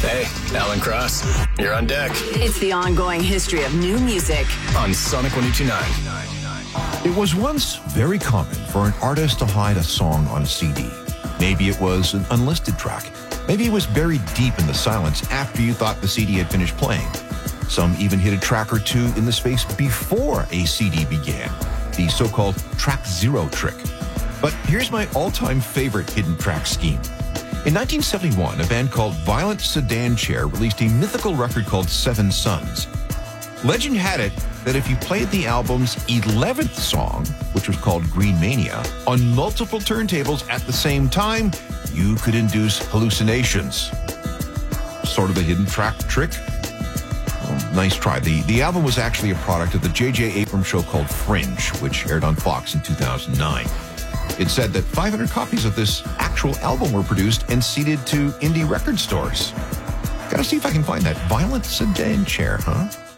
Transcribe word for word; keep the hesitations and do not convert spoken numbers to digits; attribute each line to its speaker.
Speaker 1: Hey, Alan Cross, you're on deck.
Speaker 2: It's the ongoing history of new music
Speaker 1: on Sonic one oh two point nine.
Speaker 3: It was once very common for an artist to hide a song on a C D. Maybe it was an unlisted track. Maybe it was buried deep in the silence after you thought the C D had finished playing. Some even hid a track or two in the space before a C D began, the so-called track zero trick. But here's my all-time favorite hidden track scheme. In nineteen seventy-one, a band called Violent Sedan Chair released a mythical record called Seven Suns. Legend had it that if you played the album's eleventh song, which was called Green Mania, on multiple turntables at the same time, you could induce hallucinations. Sort of a hidden track trick? Well, nice try. The, the album was actually a product of the J J Abrams show called Fringe, which aired on Fox in two thousand nine. It said that five hundred copies of this actual album were produced and seeded to indie record stores. Gotta see if I can find that Violent Sedan Chair, huh?